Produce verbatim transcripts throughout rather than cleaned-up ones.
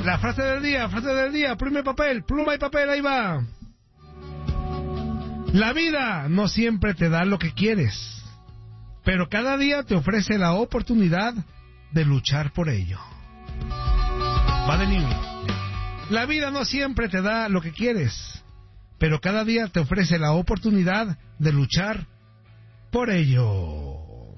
La frase del día, frase del día, pluma y papel, pluma y papel, ahí va. La vida no siempre te da lo que quieres, pero cada día te ofrece la oportunidad de luchar por ello. Va de niño. La vida no siempre te da lo que quieres, pero cada día te ofrece la oportunidad de luchar por ello.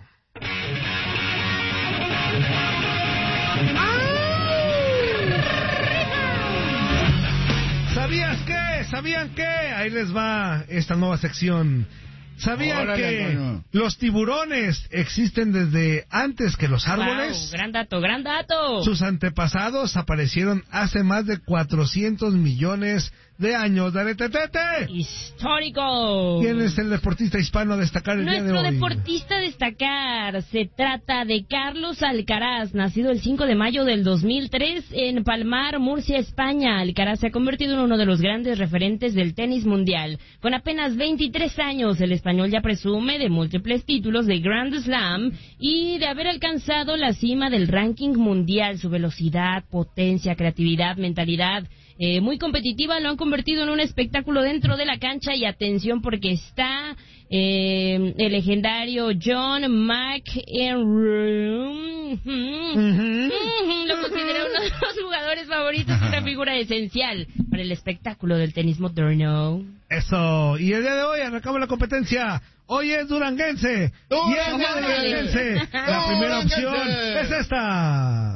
¿Sabías qué? ¿Sabían qué? Ahí les va esta nueva sección. ¿Sabían Órale, que Antonio. los tiburones existen desde antes que los árboles? Wow, gran dato, gran dato. Sus antepasados aparecieron hace más de cuatrocientos millones de años. ¡Dale, tetete! Histórico. ¿Quién es el deportista hispano a destacar el día de Nuestro hoy? deportista a destacar se trata de Carlos Alcaraz, nacido el cinco de mayo del dos mil tres en Palmar, Murcia, España. Alcaraz se ha convertido en uno de los grandes referentes del tenis mundial. Con apenas veintitrés años, el español ya presume de múltiples títulos de Grand Slam y de haber alcanzado la cima del ranking mundial. Su velocidad, potencia, creatividad, mentalidad Eh, muy competitiva lo han convertido en un espectáculo dentro de la cancha. Y atención, porque está eh, el legendario John McEnroe. Uh-huh. Uh-huh. Lo considera uno de los jugadores favoritos y una figura esencial para el espectáculo del tenis moderno. Eso. Y el día de hoy arrancamos la competencia. Hoy es duranguense. Y el día de duranguense. La primera opción es esta.